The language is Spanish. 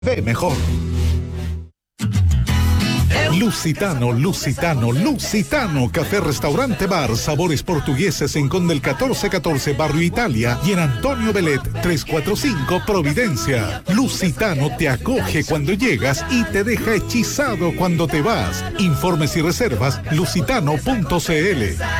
Ve mejor. Lusitano, Lusitano, Lusitano, café, restaurante, bar, sabores portugueses en Conde del 1414, Barrio Italia, y en Antonio Belet 345, Providencia. Lusitano te acoge cuando llegas y te deja hechizado cuando te vas. Informes y reservas, lusitano.cl.